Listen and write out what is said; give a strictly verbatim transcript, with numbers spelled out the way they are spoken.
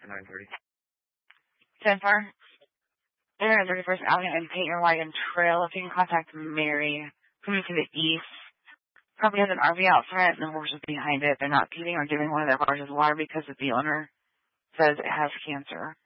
nine thirty. ten four. Aaron, thirty-first Avenue and Peyton Wagon Trail. If you can contact Mary, coming to the east. Probably has an R V out front and the horses behind it. They're not feeding or giving one of their horses water because the owner says it has cancer.